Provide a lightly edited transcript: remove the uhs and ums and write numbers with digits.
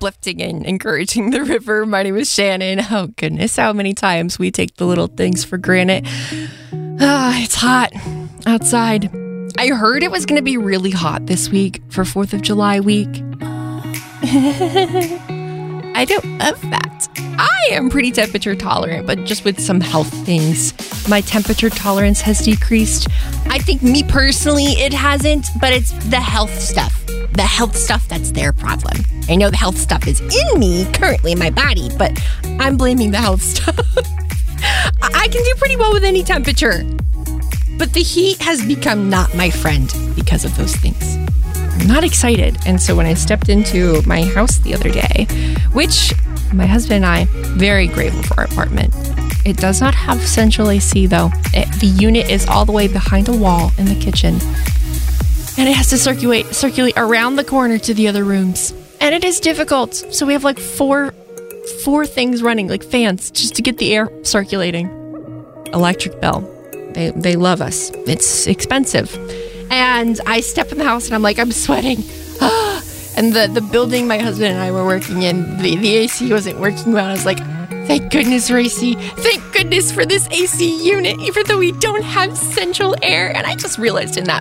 uplifting and encouraging the river. My name is Shannon. Oh, goodness, how many times we take the little things for granted. It's hot outside. I heard it was going to be really hot this week for 4th of July week. I don't love that. I am pretty temperature tolerant, but just with some health things. My temperature tolerance has decreased. I think me personally, it hasn't, but it's the health stuff. The health stuff that's their problem. I know the health stuff is in me, currently in my body, but I'm blaming the health stuff. I can do pretty well with any temperature. But the heat has become not my friend because of those things. I'm not excited. And so when I stepped into my house the other day, which my husband and I, very grateful for our apartment. It does not have central AC though. The unit is all the way behind a wall in the kitchen. And it has to circulate around the corner to the other rooms. And it is difficult. So we have like four things running, like fans, just to get the air circulating. Electric bill. They love us. It's expensive. And I step in the house and I'm like, I'm sweating. And the building my husband and I were working in, the AC wasn't working well. I was like, thank goodness, Racy. Thank goodness for this AC unit, even though we don't have central air. And I just realized in that